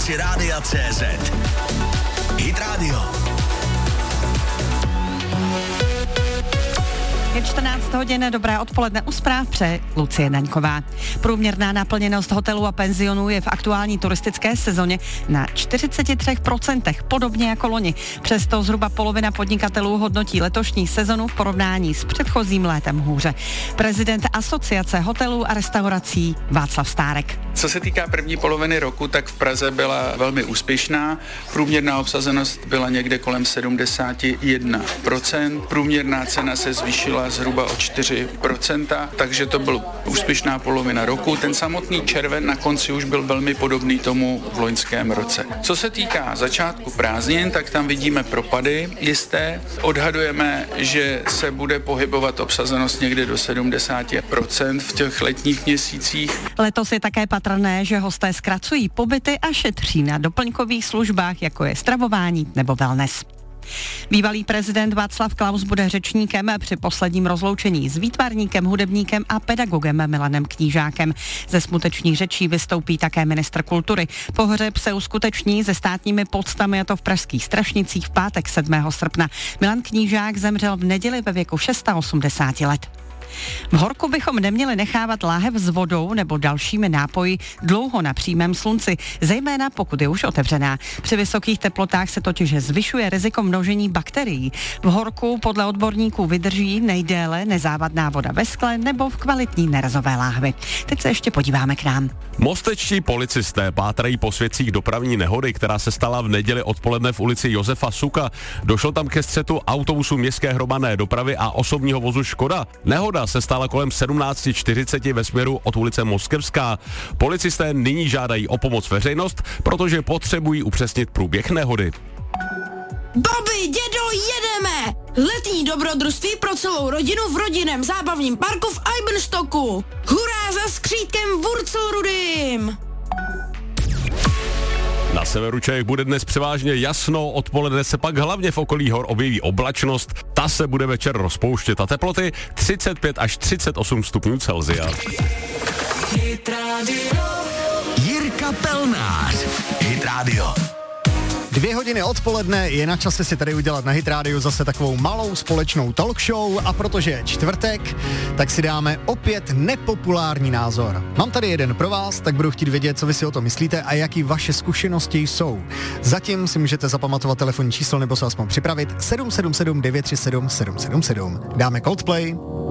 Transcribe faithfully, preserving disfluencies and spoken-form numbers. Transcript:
aplikaci Rádia C Z. Hit Radio. Je čtrnáct hodin, dobré odpoledne, u zpráv pře Lucie Daňková. Průměrná naplněnost hotelů a penzionů je v aktuální turistické sezóně na čtyřicet tři procent, podobně jako loni. Přesto zhruba polovina podnikatelů hodnotí letošní sezonu v porovnání s předchozím létem hůře. Prezident Asociace hotelů a restaurací Václav Stárek. Co se týká první poloviny roku, tak v Praze byla velmi úspěšná. Průměrná obsazenost byla někde kolem sedmdesát jedna procent. Průměrná cena se zvýšila zhruba o čtyři procenta, takže to byla úspěšná polovina roku. Ten samotný červen na konci už byl velmi podobný tomu v loňském roce. Co se týká začátku prázdnin, tak tam vidíme propady jisté. Odhadujeme, že se bude pohybovat obsazenost někde do sedmdesát procent v těch letních měsících. Letos je také patrné, že hosté zkracují pobyty a šetří na doplňkových službách, jako je stravování nebo wellness. Bývalý prezident Václav Klaus bude řečníkem při posledním rozloučení s výtvarníkem, hudebníkem a pedagogem Milanem Knížákem. Ze smutečných řečí vystoupí také ministr kultury. Pohřeb se uskuteční se státními poctami, a to v pražských Strašnicích v pátek sedmého srpna. Milan Knížák zemřel v neděli ve věku osmdesáti šesti let. V horku bychom neměli nechávat láhev s vodou nebo dalšími nápoji dlouho na přímém slunci, zejména pokud je už otevřená. Při vysokých teplotách se totiž zvyšuje riziko množení bakterií. V horku podle odborníků vydrží nejdéle nezávadná voda ve skle nebo v kvalitní nerezové láhvi. Teď se ještě podíváme k nám. Mostečtí policisté pátrají po svědcích dopravní nehody, která se stala v neděli odpoledne v ulici Josefa Suka. Došlo tam ke střetu autobusu městské hromadné dopravy a osobního vozu Škoda. Nehoda se stala kolem sedmnáct čtyřicet ve směru od ulice Moskevská. Policisté nyní žádají o pomoc veřejnost, protože potřebují upřesnit průběh nehody. Babi, dědo, jedeme! Letní dobrodružství pro celou rodinu v rodinném zábavním parku v Eibenstocku. Hurá za skřítkem Wurzelrudym! Na severu Čech bude dnes převážně jasno, odpoledne se pak hlavně v okolí hor objeví oblačnost, ta se bude večer rozpouštět a teploty třicet pět až třicet osm stupňů Celsia. Jirka Pelnář, Hit Radio. Dvě hodiny odpoledne je na čase si tady udělat na Hit Radio zase takovou malou společnou talk show, a protože je čtvrtek, tak si dáme opět nepopulární názor. Mám tady jeden pro vás, tak budu chtít vědět, co vy si o tom myslíte a jaký vaše zkušenosti jsou. Zatím si můžete zapamatovat telefonní číslo nebo se aspoň připravit sedm sedm sedm devět tři sedm sedm sedm sedm. Dáme Coldplay.